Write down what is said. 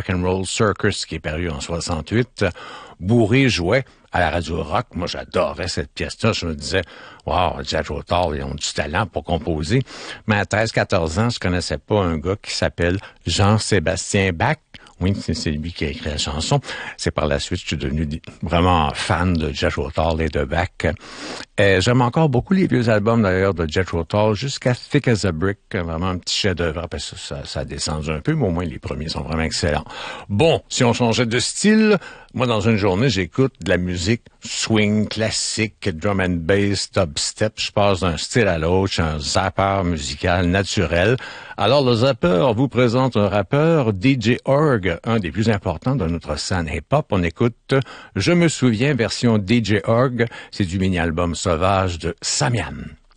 Roll Circus qui est paru en 68. Bourré jouait à la radio rock. Moi, j'adorais cette pièce-là. Je me disais, wow, Jethro Tull, ils ont du talent pour composer. Mais à 13-14 ans, je connaissais pas un gars qui s'appelle Jean-Sébastien Bach. Oui, c'est lui qui a écrit la chanson. C'est par la suite, je suis devenu vraiment fan de Jethro Tull et de Bach. J'aime encore beaucoup les vieux albums, d'ailleurs, de Jethro Tull, jusqu'à Thick as a Brick, vraiment un petit chef-d'œuvre. Après ça a descendu un peu, mais au moins les premiers sont vraiment excellents. Bon, si on changeait de style, moi, dans une journée, j'écoute de la musique swing, classique, drum and bass, dubstep. Je passe d'un style à l'autre, je suis un zapper musical naturel. Alors, le zapper vous présente un rappeur, DJ Org, un des plus importants de notre scène hip-hop. On écoute Je me souviens, version DJ Org. C'est du mini-album sauvage de Samian.